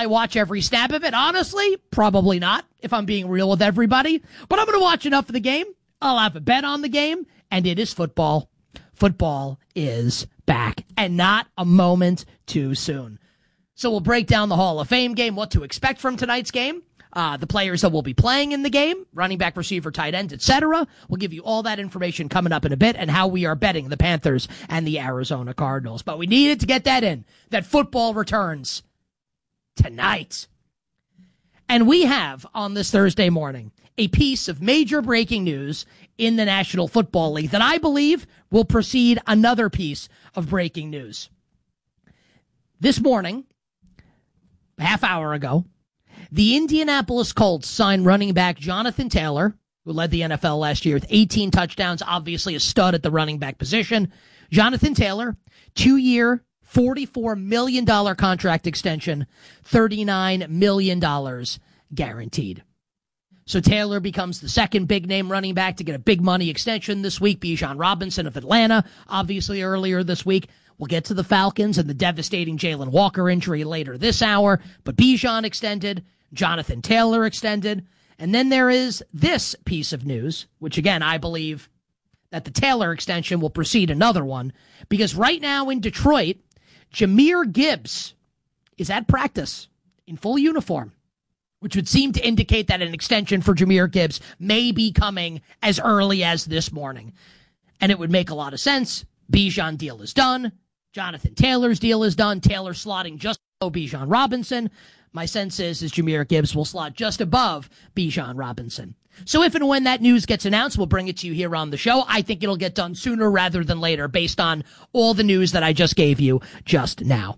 I watch every snap of it? Honestly, probably not, if I'm being real with everybody. But I'm going to watch enough of the game. I'll have a bet on the game, and it is football. Football is back, and not a moment too soon. So we'll break down the Hall of Fame game, what to expect from tonight's game, the players that will be playing in the game, running back, receiver, tight end, etc. We'll give you all that information coming up in a bit and how we are betting the Panthers and the Arizona Cardinals. But we needed to get that in, that football returns tonight. And we have, on this Thursday morning, a piece of major breaking news in the National Football League that I believe will precede another piece of breaking news. This morning, a half hour ago, the Indianapolis Colts signed running back Jonathan Taylor, who led the NFL last year with 18 touchdowns, obviously a stud at the running back position. Jonathan Taylor, 2-year, $44 million contract extension, $39 million guaranteed. So Taylor becomes the second big-name running back to get a big money extension this week. Bijan Robinson of Atlanta, obviously earlier this week. We'll get to the Falcons and the devastating Jalen Walker injury later this hour. But Bijan extended, Jonathan Taylor extended. And then there is this piece of news, which, again, I believe that the Taylor extension will precede another one. Because right now in Detroit, Jahmyr Gibbs is at practice in full uniform, which would seem to indicate that an extension for Jahmyr Gibbs may be coming as early as this morning. And it would make a lot of sense. Bijan deal is done. Jonathan Taylor's deal is done. Taylor slotting just below Bijan Robinson. My sense is Jahmyr Gibbs will slot just above Bijan Robinson. So if and when that news gets announced, we'll bring it to you here on the show. I think it'll get done sooner rather than later based on all the news that I just gave you just now.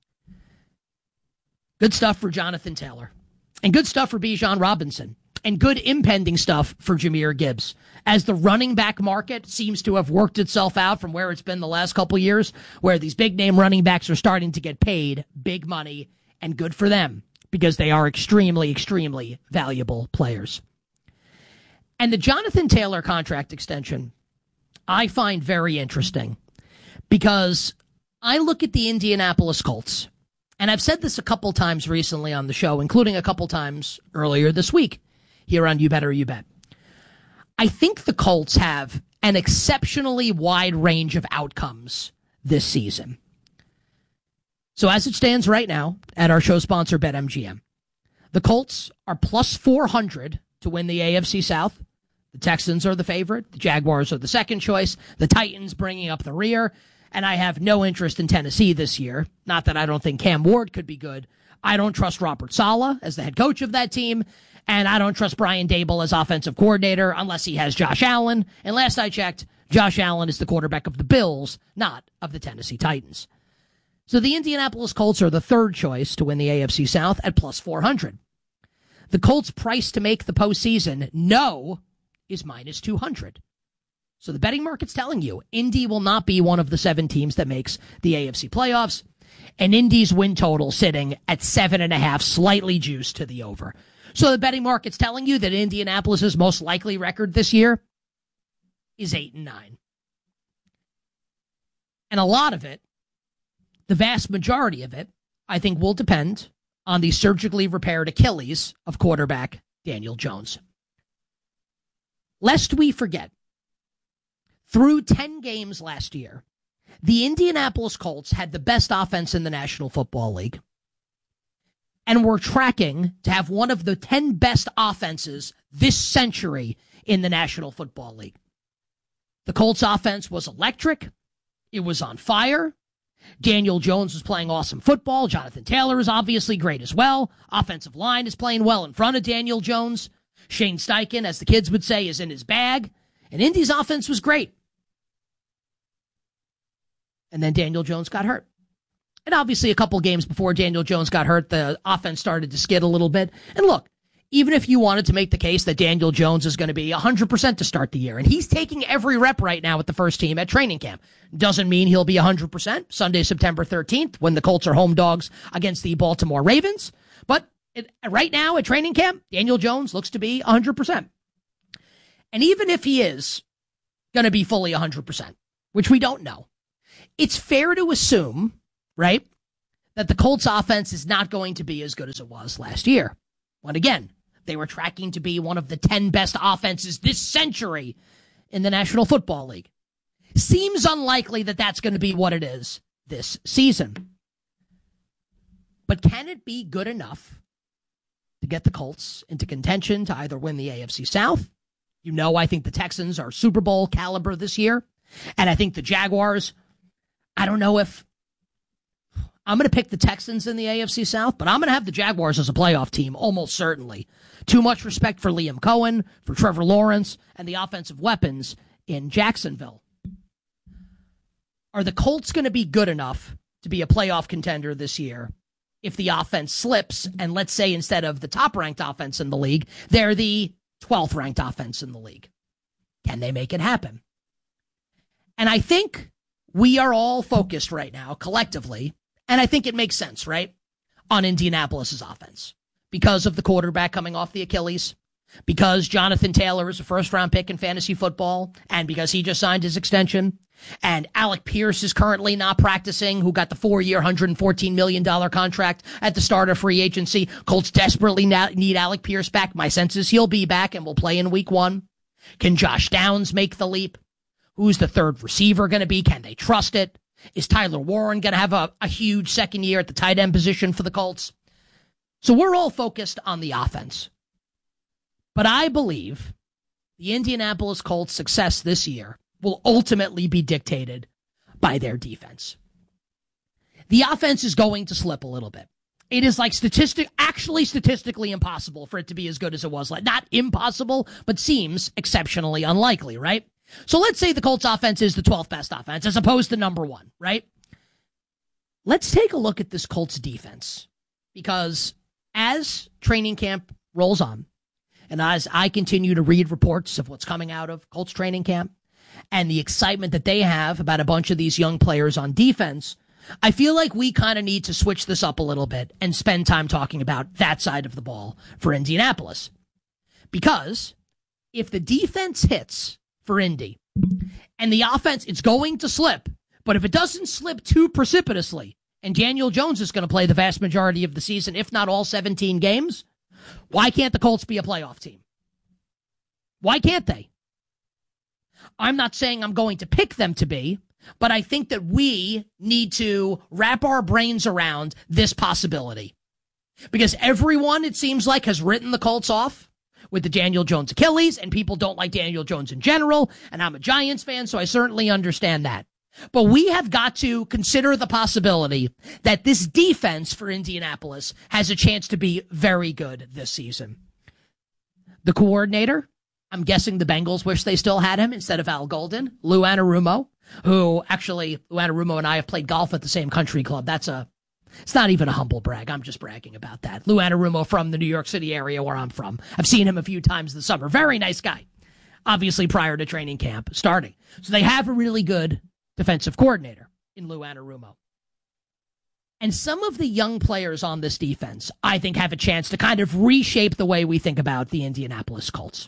Good stuff for Jonathan Taylor. And good stuff for Bijan Robinson. And good impending stuff for Jahmyr Gibbs. As the running back market seems to have worked itself out from where it's been the last couple years, where these big-name running backs are starting to get paid big money, and good for them, because they are extremely, extremely valuable players. And the Jonathan Taylor contract extension, I find very interesting, because I look at the Indianapolis Colts, and I've said this a couple times recently on the show, including a couple times earlier this week here on You Better You Bet. I think the Colts have an exceptionally wide range of outcomes this season. So as it stands right now at our show sponsor BetMGM, the Colts are plus 400 to win the AFC South. The Texans are the favorite. The Jaguars are the second choice. The Titans bringing up the rear. And I have no interest in Tennessee this year. Not that I don't think Cam Ward could be good. I don't trust Robert Saleh as the head coach of that team. And I don't trust Brian Daboll as offensive coordinator unless he has Josh Allen. And last I checked, Josh Allen is the quarterback of the Bills, not of the Tennessee Titans. So the Indianapolis Colts are the third choice to win the AFC South at plus 400. The Colts' price to make the postseason, no, is minus 200. So the betting market's telling you Indy will not be one of the 7 teams that makes the AFC playoffs. And Indy's win total sitting at 7.5, slightly juiced to the over. So the betting market's telling you that Indianapolis' most likely record this year is 8-9. And a lot of it, the vast majority of it, I think will depend on the surgically repaired Achilles of quarterback Daniel Jones. Lest we forget, through 10 games last year, the Indianapolis Colts had the best offense in the National Football League and were tracking to have one of the 10 best offenses this century in the National Football League. The Colts offense was electric. It was on fire. Daniel Jones was playing awesome football. Jonathan Taylor is obviously great as well. Offensive line is playing well in front of Daniel Jones. Shane Steichen, as the kids would say, is in his bag. And Indy's offense was great. And then Daniel Jones got hurt. And obviously a couple games before Daniel Jones got hurt, the offense started to skid a little bit. And look, even if you wanted to make the case that Daniel Jones is going to be 100% to start the year, and he's taking every rep right now with the first team at training camp, doesn't mean he'll be 100% Sunday, September 13th, when the Colts are home dogs against the Baltimore Ravens. But right now at training camp, Daniel Jones looks to be 100%. And even if he is going to be fully 100%, which we don't know, it's fair to assume, right, that the Colts offense is not going to be as good as it was last year. When again, they were tracking to be one of the 10 best offenses this century in the National Football League. Seems unlikely that that's going to be what it is this season. But can it be good enough to get the Colts into contention to either win the AFC South? You know, I think the Texans are Super Bowl caliber this year. And I think the Jaguars, I don't know if I'm going to pick the Texans in the AFC South, but I'm going to have the Jaguars as a playoff team, almost certainly. Too much respect for Liam Cohen, for Trevor Lawrence, and the offensive weapons in Jacksonville. Are the Colts going to be good enough to be a playoff contender this year if the offense slips, and let's say instead of the top-ranked offense in the league, they're the 12th-ranked offense in the league? Can they make it happen? And I think we are all focused right now, collectively, and I think it makes sense, right, on Indianapolis's offense because of the quarterback coming off the Achilles, because Jonathan Taylor is a first-round pick in fantasy football, and because he just signed his extension, and Alec Pierce is currently not practicing, who got the 4-year, $114 million contract at the start of free agency. Colts desperately need Alec Pierce back. My sense is he'll be back and will play in week 1. Can Josh Downs make the leap? Who's the third receiver going to be? Can they trust it? Is Tyler Warren going to have a huge second year at the tight end position for the Colts? So we're all focused on the offense. But I believe the Indianapolis Colts' success this year will ultimately be dictated by their defense. The offense is going to slip a little bit. It is like statistically impossible for it to be as good as it was. Not impossible, but seems exceptionally unlikely, right? So let's say the Colts offense is the 12th best offense as opposed to number 1, right? Let's take a look at this Colts defense, because as training camp rolls on, and as I continue to read reports of what's coming out of Colts training camp and the excitement that they have about a bunch of these young players on defense, I feel like we kind of need to switch this up a little bit and spend time talking about that side of the ball for Indianapolis. Because if the defense hits for Indy and the offense, it's going to slip, but if it doesn't slip too precipitously and Daniel Jones is going to play the vast majority of the season, if not all 17 games, why can't the Colts be a playoff team? Why can't they? I'm not saying I'm going to pick them to be, but I think that we need to wrap our brains around this possibility. Because everyone, it seems like, has written the Colts off with the Daniel Jones Achilles, and people don't like Daniel Jones in general, and I'm a Giants fan, so I certainly understand that. But we have got to consider the possibility that this defense for Indianapolis has a chance to be very good this season. The coordinator, I'm guessing the Bengals wish they still had him instead of Al Golden. Lou Anarumo, who actually, Lou Anarumo and I have played golf at the same country club. It's not even a humble brag. I'm just bragging about that. Lou Anarumo from the New York City area where I'm from. I've seen him a few times this summer. Very nice guy. Obviously prior to training camp starting. So they have a really good defensive coordinator in Lou Anarumo. And some of the young players on this defense, I think, have a chance to kind of reshape the way we think about the Indianapolis Colts.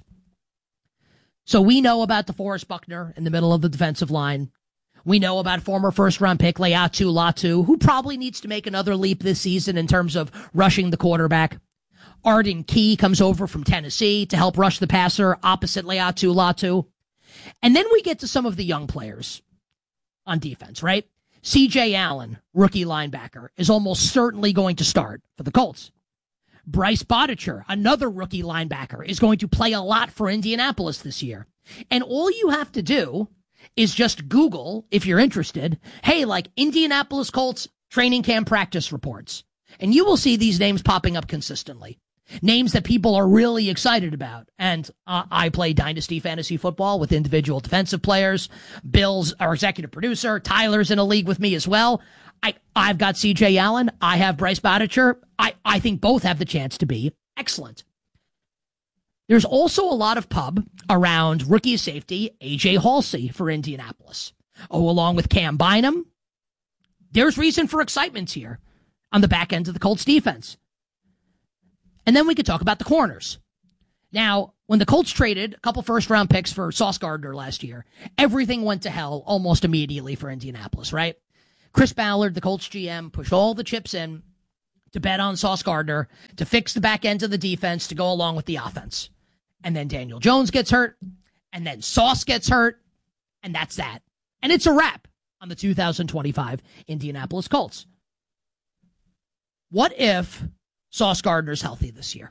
So we know about DeForest Buckner in the middle of the defensive line. We know about former first-round pick Laiatu Latu, who probably needs to make another leap this season in terms of rushing the quarterback. Arden Key comes over from Tennessee to help rush the passer opposite Laiatu Latu. And then we get to some of the young players on defense, right? C.J. Allen, rookie linebacker, is almost certainly going to start for the Colts. Bryce Botticher, another rookie linebacker, is going to play a lot for Indianapolis this year. And all you have to do is just Google, if you're interested, hey, like Indianapolis Colts training camp practice reports. And you will see these names popping up consistently. Names that people are really excited about. And I play Dynasty Fantasy Football with individual defensive players. Bill's our executive producer. Tyler's in a league with me as well. I've got C.J. Allen. I have Bryce Botticher. I think both have the chance to be excellent. There's also a lot of pub around rookie safety A.J. Halsey for Indianapolis. Oh, along with Cam Bynum. There's reason for excitement here on the back end of the Colts defense. And then we could talk about the corners. Now, when the Colts traded a couple first-round picks for Sauce Gardner last year, everything went to hell almost immediately for Indianapolis, right? Chris Ballard, the Colts GM, pushed all the chips in to bet on Sauce Gardner to fix the back end of the defense to go along with the offense. And then Daniel Jones gets hurt, and then Sauce gets hurt, and that's that. And it's a wrap on the 2025 Indianapolis Colts. What if Sauce Gardner's healthy this year?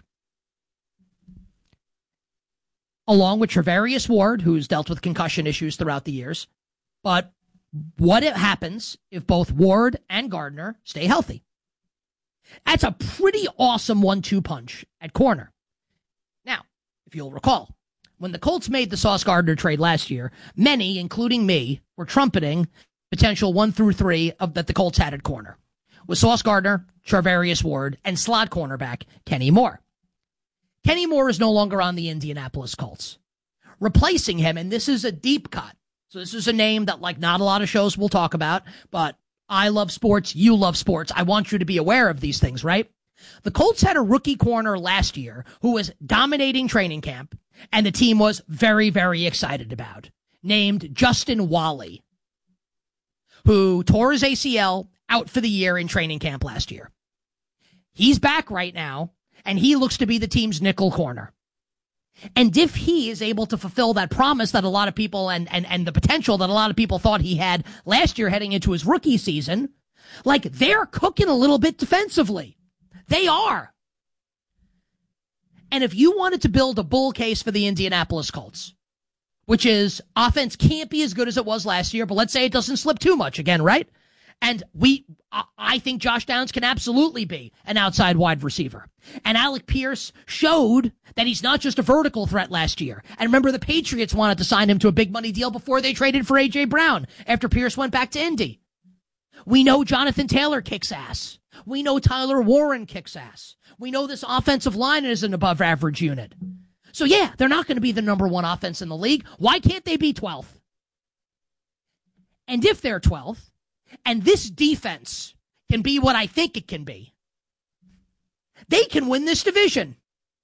Along with Charvarius Ward, who's dealt with concussion issues throughout the years. But what happens if both Ward and Gardner stay healthy? That's a pretty awesome 1-2 punch at corner. Now, if you'll recall, when the Colts made the Sauce Gardner trade last year, many, including me, were trumpeting potential 1 through 3 that the Colts had at corner, with Sauce Gardner, Charvarius Ward, and slot cornerback Kenny Moore. Kenny Moore is no longer on the Indianapolis Colts. Replacing him, and this is a deep cut, so this is a name that not a lot of shows will talk about, but I love sports, you love sports. I want you to be aware of these things, right? The Colts had a rookie corner last year who was dominating training camp, and the team was very, very excited about, named Justin Wally, who tore his ACL out for the year in training camp last year. He's back right now, and he looks to be the team's nickel corner. And if he is able to fulfill that promise that a lot of people and the potential that a lot of people thought he had last year heading into his rookie season, they're cooking a little bit defensively. They are. And if you wanted to build a bull case for the Indianapolis Colts, which is offense can't be as good as it was last year, but let's say it doesn't slip too much again, right? And I think Josh Downs can absolutely be an outside wide receiver. And Alec Pierce showed that he's not just a vertical threat last year. And remember, the Patriots wanted to sign him to a big money deal before they traded for A.J. Brown after Pierce went back to Indy. We know Jonathan Taylor kicks ass. We know Tyler Warren kicks ass. We know this offensive line is an above average unit. So yeah, they're not going to be the number one offense in the league. Why can't they be 12th? And if they're 12th, and this defense can be what I think it can be, they can win this division.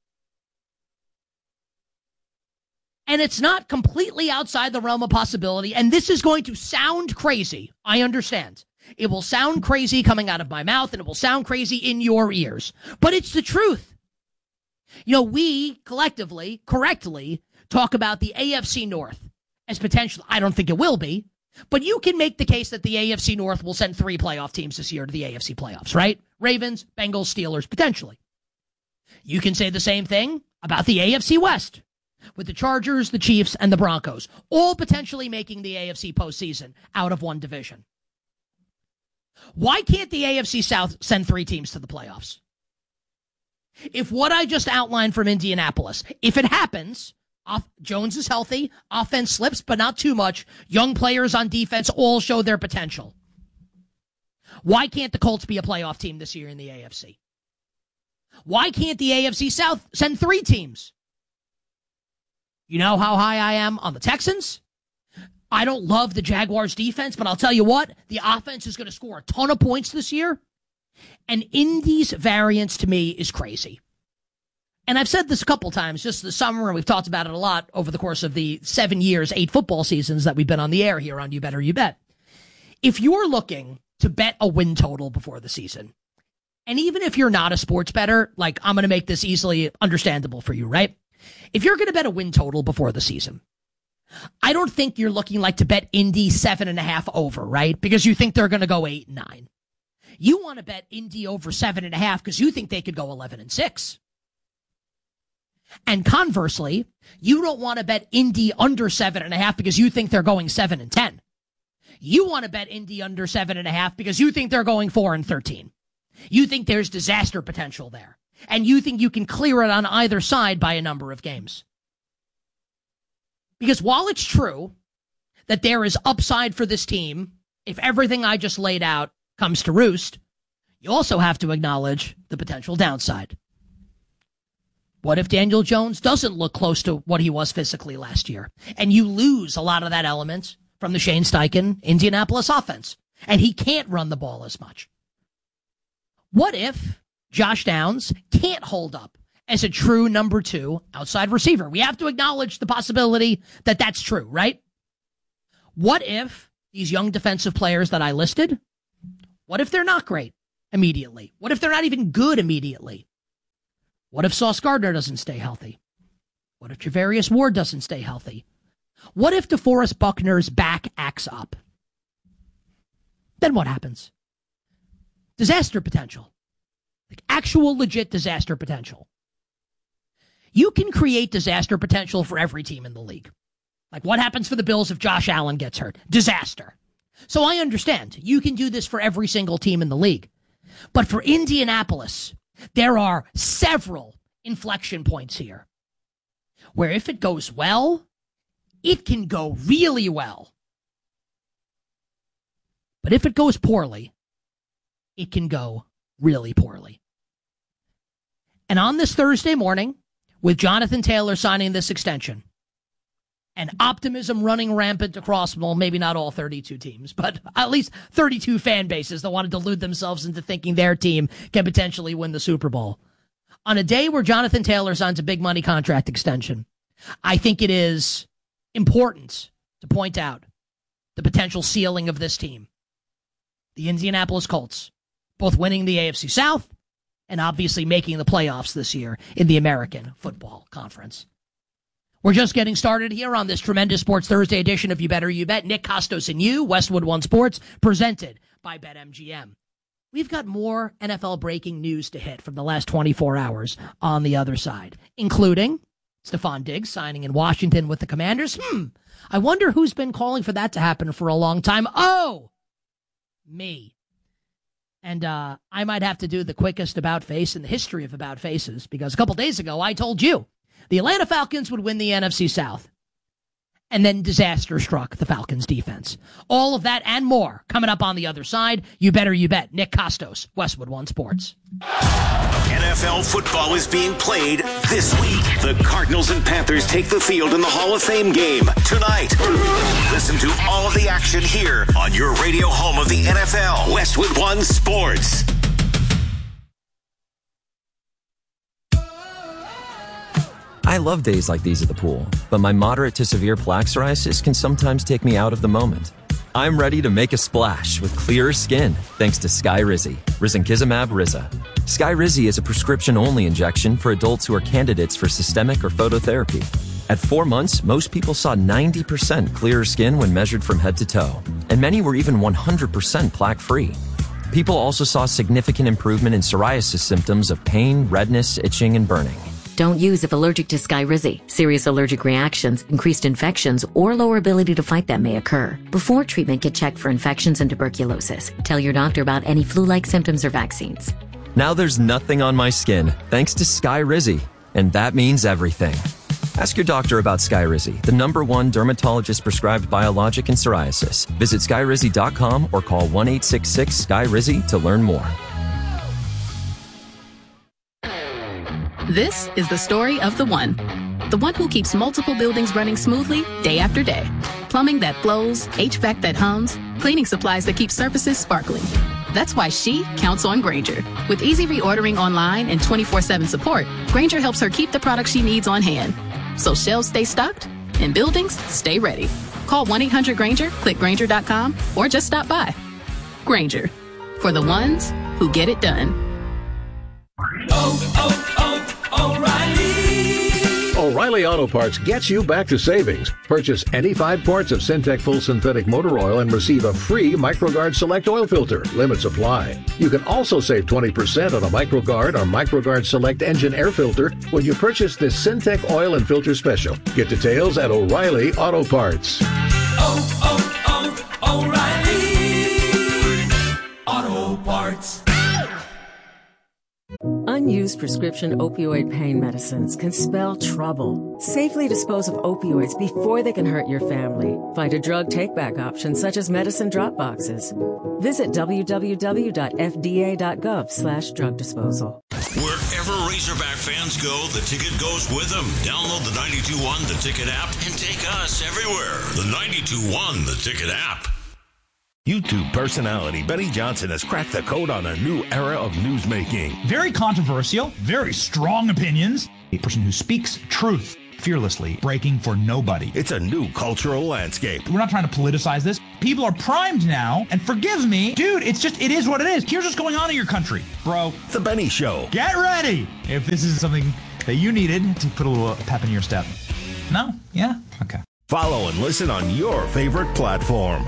And it's not completely outside the realm of possibility. And this is going to sound crazy. I understand. It will sound crazy coming out of my mouth, and it will sound crazy in your ears. But it's the truth. We collectively, correctly, talk about the AFC North as potential. I don't think it will be. But you can make the case that the AFC North will send 3 playoff teams this year to the AFC playoffs, right? Ravens, Bengals, Steelers, potentially. You can say the same thing about the AFC West, with the Chargers, the Chiefs, and the Broncos, all potentially making the AFC postseason out of one division. Why can't the AFC South send 3 teams to the playoffs? If what I just outlined from Indianapolis, if it happens, Jones is healthy, offense slips, but not too much, young players on defense all show their potential. Why can't the Colts be a playoff team this year in the AFC? Why can't the AFC South send 3 teams? You know how high I am on the Texans? I don't love the Jaguars' defense, but I'll tell you what, the offense is going to score a ton of points this year. And Indy's variance to me is crazy. And I've said this a couple times just this summer, and we've talked about it a lot over the course of the 7 years, 8 football seasons that we've been on the air here on You Better You Bet. If you're looking to bet a win total before the season, and even if you're not a sports bettor, I'm going to make this easily understandable for you, right? If you're going to bet a win total before the season, I don't think you're looking to bet Indy 7.5 over, right? Because you think they're going to go 8-9. You want to bet Indy over 7.5 because you think they could go 11-6. And conversely, you don't want to bet Indy under 7.5 because you think they're going 7-10. You want to bet Indy under 7.5 because you think they're going 4-13. You think there's disaster potential there. And you think you can clear it on either side by a number of games. Because while it's true that there is upside for this team, if everything I just laid out comes to roost, you also have to acknowledge the potential downside. What if Daniel Jones doesn't look close to what he was physically last year, and you lose a lot of that element from the Shane Steichen Indianapolis offense, and he can't run the ball as much? What if Josh Downs can't hold up as a true number 2 outside receiver? We have to acknowledge the possibility that that's true, right? What if these young defensive players that I listed What if they're not great immediately? What if they're not even good immediately? What if Sauce Gardner doesn't stay healthy? What if Javarius Ward doesn't stay healthy? What if DeForest Buckner's back acts up? Then what happens? Disaster potential. Like actual legit disaster potential. You can create disaster potential for every team in the league. Like what happens for the Bills if Josh Allen gets hurt? Disaster. So I understand. You can do this for every single team in the league. But for Indianapolis, there are several inflection points here where if it goes well, it can go really well. But if it goes poorly, it can go really poorly. And on this Thursday morning, with Jonathan Taylor signing this extension, and optimism running rampant across, well, maybe not all 32 teams, but at least 32 fan bases that want to delude themselves into thinking their team can potentially win the Super Bowl. On a day where Jonathan Taylor signs a big money contract extension, I think it is important to point out the potential ceiling of this team. The Indianapolis Colts, both winning the AFC South and obviously making the playoffs this year in the American Football Conference. We're just getting started here on this tremendous Sports Thursday edition of You Better You Bet. Nick Costos and you, Westwood One Sports, presented by BetMGM. We've got more NFL breaking news to hit from the last 24 hours on the other side, including Stephon Diggs signing in Washington with the Commanders. I wonder who's been calling for that to happen for a long time. Oh, me. And I might have to do the quickest about face in the history of about faces, because a couple days ago I told you the Atlanta Falcons would win the NFC South. And then disaster struck the Falcons defense. All of that and more coming up on the other side. You Better You Bet. Nick Costos, Westwood One Sports. NFL football is being played this week. The Cardinals and Panthers take the field in the Hall of Fame game tonight. Listen to all of the action here on your radio home of the NFL, Westwood One Sports. I love days like these at the pool, but my moderate to severe plaque psoriasis can sometimes take me out of the moment. I'm ready to make a splash with clearer skin thanks to Skyrizi, Risankizumab Riza. Skyrizi is a prescription-only injection for adults who are candidates for systemic or phototherapy. At 4 months, most people saw 90% clearer skin when measured from head to toe, and many were even 100% plaque-free. People also saw significant improvement in psoriasis symptoms of pain, redness, itching, and burning. Don't use if allergic to Skyrizi. Serious allergic reactions, increased infections, or lower ability to fight them may occur. Before treatment, get checked for infections and tuberculosis. Tell your doctor about any flu-like symptoms or vaccines. Now there's nothing on my skin thanks to Skyrizi, and that means everything. Ask your doctor about Skyrizi, the #1 dermatologist-prescribed biologic in psoriasis. Visit Skyrizi.com or call 1-866-SKYRIZI to learn more. This is the story of the one who keeps multiple buildings running smoothly day after day. Plumbing that flows, HVAC that hums, cleaning supplies that keep surfaces sparkling. That's why she counts on Grainger. With easy reordering online and 24/7 support, Grainger helps her keep the products she needs on hand. So shelves stay stocked and buildings stay ready. Call 1-800-GRAINGER, click Grainger.com, or just stop by. Grainger, for the ones who get it done. O'Reilly Auto Parts gets you back to savings. Purchase any 5 quarts of Syntec Full Synthetic Motor Oil and receive a free MicroGuard Select Oil Filter. Limits apply. You can also save 20% on a MicroGuard or MicroGuard Select Engine Air Filter when you purchase this Syntec Oil and Filter Special. Get details at O'Reilly Auto Parts. O'Reilly Auto Parts. Unused prescription opioid pain medicines can spell trouble. Safely dispose of opioids before they can hurt your family. Find a drug take-back option such as medicine drop boxes. Visit www.fda.gov/drug disposal. Wherever Razorback fans go, the ticket goes with them. Download the 92.1 The Ticket app and take us everywhere. The 92.1 The Ticket app. YouTube personality Benny Johnson has cracked the code on a new era of newsmaking. Very controversial, very strong opinions. A person who speaks truth fearlessly, breaking for nobody. It's a new cultural landscape. We're not trying to politicize this. People are primed now, and forgive me, dude, it is what it is. Here's what's going on in your country, bro. The Benny Show. Get ready if this is something that you needed to put a little pep in your step. No? Yeah? Okay. Follow and listen on your favorite platform.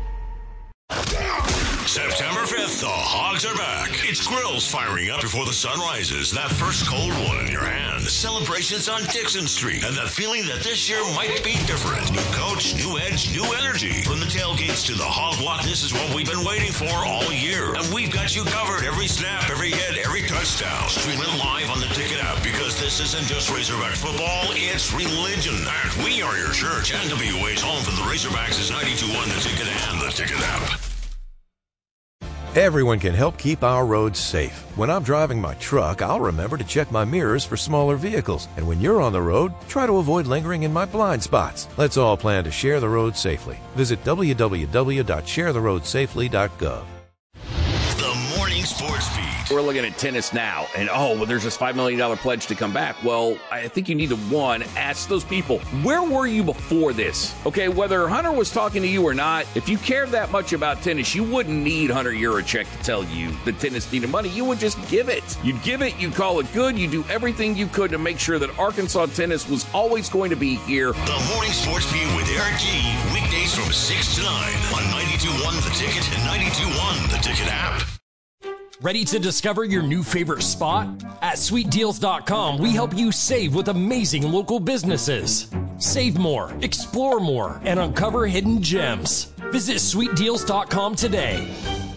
September 5th, the Hogs are back. It's grills firing up before the sun rises. That first cold one in your hand. Celebrations on Dixon Street. And that feeling that this year might be different. New coach, new edge, new energy. From the tailgates to the Hog Block, this is what we've been waiting for all year. And we've got you covered. Every snap, every hit, every touchdown. Stream it live on the Ticket app because this isn't just Razorback football, it's religion. And we are your church. NWA's home for the Razorbacks is 92.1 The Ticket and the Ticket app. Everyone can help keep our roads safe. When I'm driving my truck, I'll remember to check my mirrors for smaller vehicles. And when you're on the road, try to avoid lingering in my blind spots. Let's all plan to share the road safely. Visit www.sharetheroadsafely.gov. The Morning Sports Beat. We're looking at tennis now, and there's this $5 million pledge to come back. Well, I think you need to, one, ask those people, where were you before this? Okay, whether Hunter was talking to you or not, if you cared that much about tennis, you wouldn't need Hunter Yurachek to tell you that tennis needed money. You would just give it. You'd give it, you'd call it good, you'd do everything you could to make sure that Arkansas tennis was always going to be here. The Morning Sports Beat with Eric G. Weekdays from 6 to 9 on 92.1 The Ticket and 92.1 The Ticket app. Ready to discover your new favorite spot? At sweetdeals.com, we help you save with amazing local businesses. Save more, explore more, and uncover hidden gems. Visit sweetdeals.com today.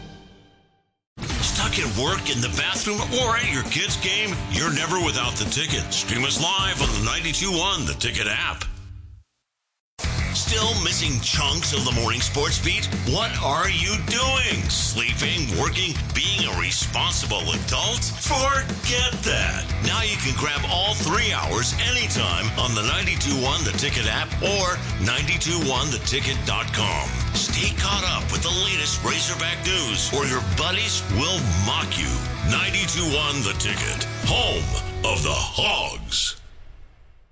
Stuck at work, in the bathroom, or at your kid's game? You're never without The Ticket. Stream us live on the 92.1 The Ticket app. Still missing chunks of the Morning Sports Beat? What are you doing? Sleeping, working, being a responsible adult? Forget that. Now you can grab all 3 hours anytime on the 92.1 The Ticket app or 92.1theticket.com. Stay caught up with the latest Razorback news or your buddies will mock you. 92.1 The Ticket, home of the Hogs.